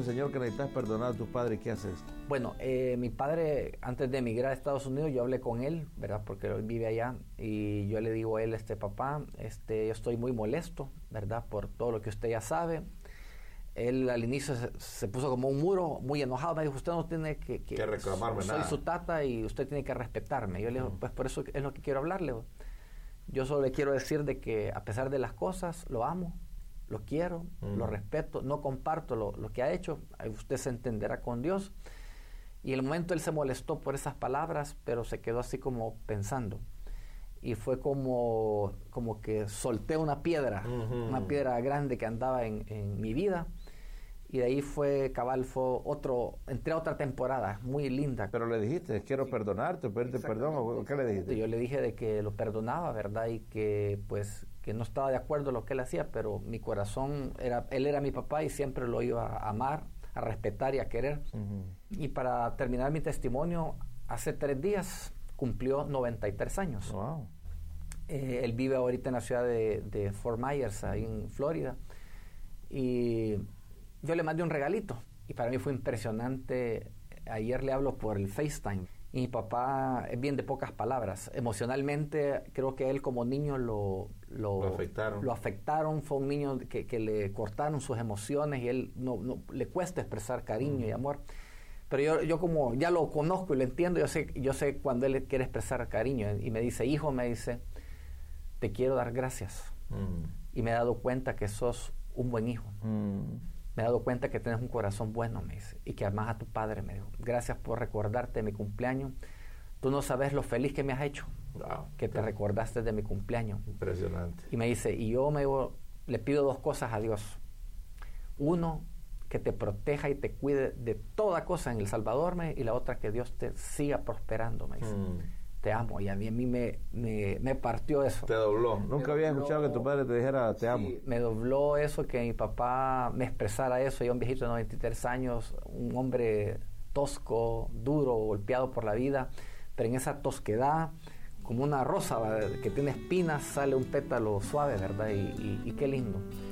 enseñó que necesitas perdonar a tu padre, ¿qué haces? Bueno, mi padre, antes de emigrar a Estados Unidos, yo hablé con él, ¿verdad? Porque él vive allá, y yo le digo a él, papá, yo estoy muy molesto, ¿verdad? Por todo lo que usted ya sabe. Él al inicio se puso como un muro, muy enojado. Me dijo, usted no tiene que reclamarme nada. Soy su tata y usted tiene que respetarme. Yo le digo, pues por eso es lo que quiero hablarle. Yo solo le quiero decir de que a pesar de las cosas, lo amo, lo quiero, lo respeto, no comparto lo que ha hecho. Usted se entenderá con Dios. Y en el momento él se molestó por esas palabras, pero se quedó así como pensando. Y fue como que solté una piedra grande que andaba en mi vida. Y de ahí entré a otra temporada muy linda. Pero le dijiste, quiero perdonarte, pedirte perdón, ¿o qué le dijiste? Yo le dije de que lo perdonaba, ¿verdad? Y que pues que no estaba de acuerdo en lo que él hacía, pero mi corazón él era mi papá y siempre lo iba a amar, a respetar y a querer. Y para terminar mi testimonio, hace 3 días cumplió 93 años. Wow. Él vive ahorita en la ciudad de Fort Myers, ahí en Florida. Y yo le mandé un regalito. Y para mí fue impresionante. Ayer le hablo por el FaceTime. Y mi papá es bien de pocas palabras. Emocionalmente, creo que él como niño lo afectaron. Fue un niño que le cortaron sus emociones y él no le cuesta expresar cariño y amor. Pero yo como ya lo conozco y lo entiendo, yo sé cuando él quiere expresar cariño. Y me dice, hijo, te quiero dar gracias. Y me he dado cuenta que sos un buen hijo. Me he dado cuenta que tienes un corazón bueno, me dice, y que amas a tu padre, me dijo. Gracias por recordarte de mi cumpleaños. Tú no sabes lo feliz que me has hecho, que te recordaste de mi cumpleaños. Impresionante. Y me dice, y yo le pido 2 cosas a Dios. Uno, que te proteja y te cuide de toda cosa en El Salvador, y la otra, que Dios te siga prosperando, me dice. Te amo. Y a mí me partió eso. Te dobló. Nunca había escuchado que tu padre te dijera te amo. Me dobló eso, que mi papá me expresara eso. Yo, un viejito de 93 años, un hombre tosco, duro, golpeado por la vida, pero en esa tosquedad, como una rosa, ¿verdad?, que tiene espinas, sale un pétalo suave, ¿verdad? Y qué lindo.